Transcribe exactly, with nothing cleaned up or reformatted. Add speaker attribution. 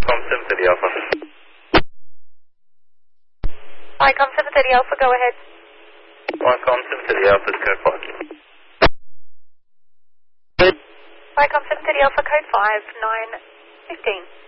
Speaker 1: Com seven thirty Alpha.
Speaker 2: Hi, Com seven thirty Alpha, go ahead.
Speaker 1: One Com seven thirty Alpha, code five.
Speaker 2: Hi, Com seven thirty Alpha, code five, nine fifteen.